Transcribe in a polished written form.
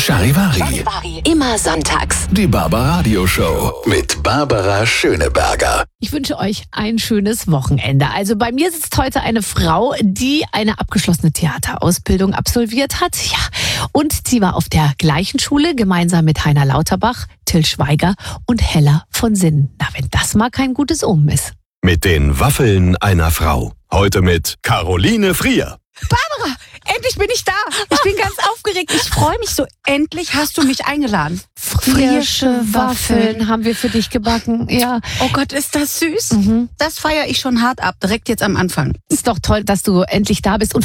Charivari. Immer sonntags. Die Barbaradio Show mit Barbara Schöneberger. Ich wünsche euch ein schönes Wochenende. Also bei mir sitzt heute eine Frau, die eine abgeschlossene Theaterausbildung absolviert hat. Ja, und sie war auf der gleichen Schule gemeinsam mit Heiner Lauterbach, Till Schweiger und Hella von Sinnen. Na, wenn das mal kein gutes Omen ist. Mit den Waffeln einer Frau. Heute mit Caroline Frier. Barbara, endlich bin ich da. Ich bin ganz aufgeregt. Ich freue mich so. Endlich hast du mich eingeladen. Frische Waffeln haben wir für dich gebacken. Ja, Oh Gott, ist das süß. Mhm. Das feiere ich schon hart ab, direkt jetzt am Anfang. ist doch toll, dass du endlich da bist. Und